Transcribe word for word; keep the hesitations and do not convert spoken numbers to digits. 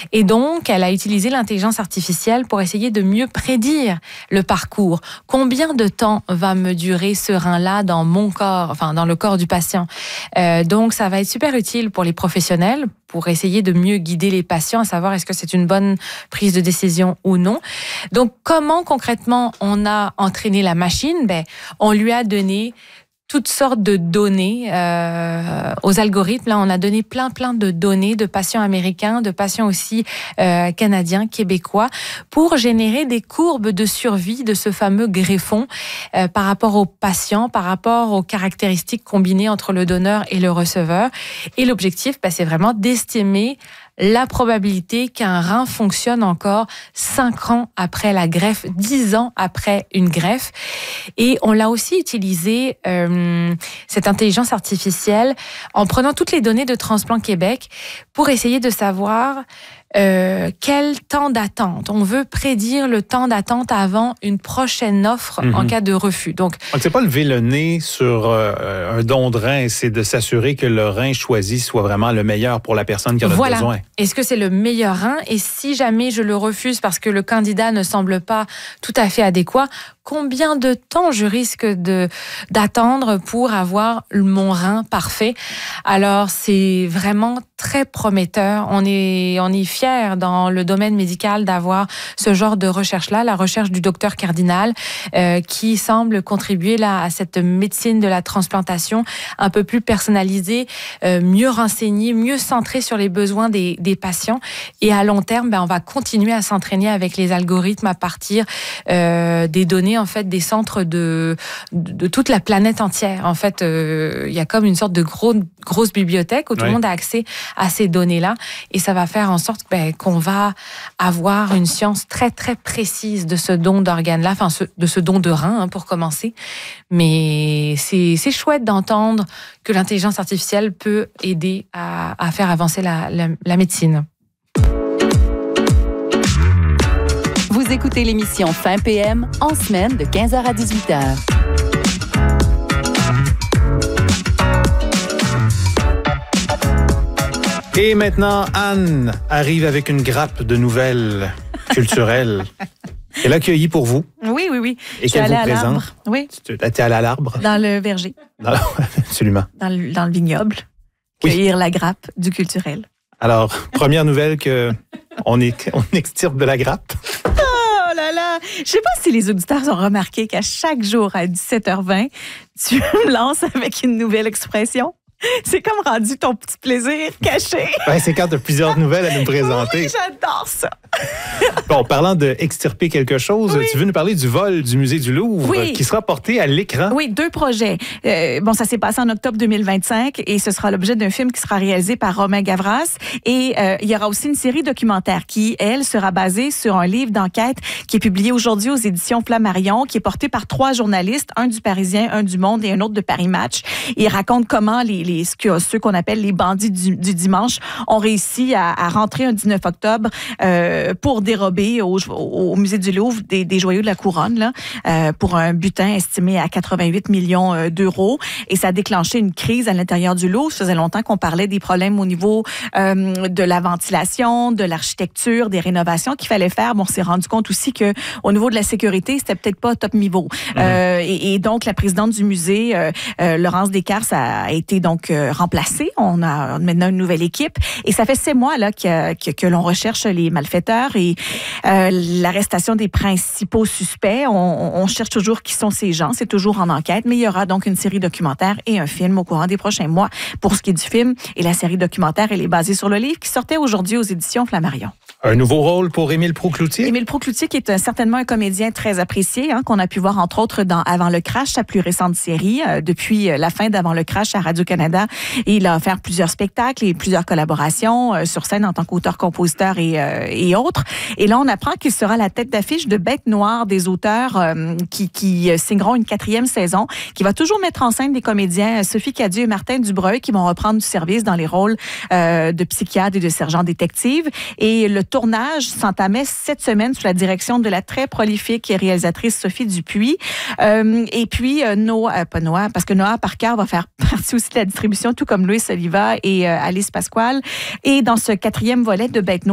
Et donc, elle a utilisé l'intelligence artificielle pour essayer de mieux prédire le parcours. Combien de temps va me durer ce rein-là dans mon corps, enfin dans le corps du patient. Euh, donc, ça va être super utile pour les professionnels pour essayer de mieux guider les patients, à savoir est-ce que c'est une bonne prise de décision ou non. Donc, comment concrètement on a entraîné la machine? Ben, on lui a donné toutes sortes de données euh, aux algorithmes. Là, on a donné plein, plein de données de patients américains, de patients aussi euh, canadiens, québécois, pour générer des courbes de survie de ce fameux greffon euh, par rapport aux patients, par rapport aux caractéristiques combinées entre le donneur et le receveur. Et l'objectif, ben, c'est vraiment d'estimer la probabilité qu'un rein fonctionne encore cinq ans après la greffe, dix ans après une greffe. Et on l'a aussi utilisé, euh, cette intelligence artificielle, en prenant toutes les données de Transplant Québec pour essayer de savoir Euh, quel temps d'attente. On veut prédire le temps d'attente avant une prochaine offre mm-hmm. en cas de refus. Donc, Donc c'est pas lever le nez sur euh, un don de rein, c'est de s'assurer que le rein choisi soit vraiment le meilleur pour la personne qui en a voilà. besoin. Est-ce que c'est le meilleur rein? Et si jamais je le refuse parce que le candidat ne semble pas tout à fait adéquat, combien de temps je risque de d'attendre pour avoir mon rein parfait? Alors, c'est vraiment très prometteur. On est, on est fiers dans le domaine médical d'avoir ce genre de recherche-là, la recherche du docteur Cardinal, euh, qui semble contribuer là à cette médecine de la transplantation un peu plus personnalisée, euh, mieux renseignée, mieux centrée sur les besoins des, des patients. Et à long terme, ben, on va continuer à s'entraîner avec les algorithmes à partir euh, des données, en fait, des centres de, de, de toute la planète entière. En fait, euh, il y a comme une sorte de gros, grosse bibliothèque où tout oui. le monde a accès à ces données-là. Et ça va faire en sorte ben, qu'on va avoir une science très, très précise de ce don d'organes-là, enfin, ce, de ce don de rein, hein, pour commencer. Mais c'est, c'est chouette d'entendre que l'intelligence artificielle peut aider à, à faire avancer la, la, la médecine. Vous écoutez l'émission Fin P M en semaine de quinze heures à dix-huit heures. Et maintenant, Anne arrive avec une grappe de nouvelles culturelles. Elle a accueilli pour vous. Oui, oui, oui. Et qu'elle vous présente. Oui. Tu es allée à l'arbre? Dans le verger. Dans, absolument. Dans le, dans le vignoble. Cueillir oui. la grappe du culturel. Alors, première nouvelle que on, est, on extirpe de la grappe. Oh là là! Je sais pas si les auditeurs ont remarqué qu'à chaque jour à dix-sept heures vingt, tu me lances avec une nouvelle expression. C'est comme rendu ton petit plaisir caché. Ouais, c'est quand tu as plusieurs nouvelles à nous présenter. Oui, j'adore ça. Bon, parlant d'extirper quelque chose, oui. tu veux nous parler du vol du Musée du Louvre oui. qui sera porté à l'écran. Oui, deux projets. Euh, bon, ça s'est passé en octobre deux mille vingt-cinq et ce sera l'objet d'un film qui sera réalisé par Romain Gavras. Et euh, il y aura aussi une série documentaire qui, elle, sera basée sur un livre d'enquête qui est publié aujourd'hui aux éditions Flammarion, qui est porté par trois journalistes, un du Parisien, un du Monde et un autre de Paris Match. Il raconte comment les, les ceux qu'on appelle les bandits du, du dimanche ont réussi à, à rentrer un dix-neuf octobre euh, pour dérober au, au Musée du Louvre des, des joyaux de la couronne là, euh, pour un butin estimé à quatre-vingt-huit millions d'euros. Et ça a déclenché une crise à l'intérieur du Louvre. Ça faisait longtemps qu'on parlait des problèmes au niveau euh, de la ventilation, de l'architecture, des rénovations qu'il fallait faire. Bon, on s'est rendu compte aussi que au niveau de la sécurité, c'était peut-être pas top niveau. Mmh. Euh, et, et donc, la présidente du musée, euh, euh, Laurence Descartes, a été donc euh, remplacée. On a maintenant une nouvelle équipe. Et ça fait six mois là, que, que, que l'on recherche les malfaiteurs et euh, l'arrestation des principaux suspects. On, on cherche toujours qui sont ces gens. C'est toujours en enquête. Mais il y aura donc une série documentaire et un film au courant des prochains mois. Pour ce qui est du film et la série documentaire, elle est basée sur le livre qui sortait aujourd'hui aux éditions Flammarion. Un nouveau rôle pour Émile Proucloutier? Émile Proucloutier, qui est un, certainement un comédien très apprécié, hein, qu'on a pu voir entre autres dans Avant le crash, sa plus récente série, euh, depuis la fin d'Avant le crash à Radio-Canada. Et il a offert plusieurs spectacles et plusieurs collaborations euh, sur scène en tant qu'auteur-compositeur et, euh, et autres. Et là, on apprend qu'il sera la tête d'affiche de Bête noire, des auteurs euh, qui, qui signeront une quatrième saison, qui va toujours mettre en scène des comédiens, Sophie Cadieux et Martin Dubreuil, qui vont reprendre du service dans les rôles euh, de psychiatre et de sergent détective. Et le tournage s'entamait cette semaine sous la direction de la très prolifique réalisatrice Sophie Dupuis. Euh, et puis, euh, Noah, euh, pas Noah, parce que Noah Parker va faire partie aussi de la distribution, tout comme Louis Oliva et euh, Alice Pasquale. Et dans ce quatrième volet de Bête noire,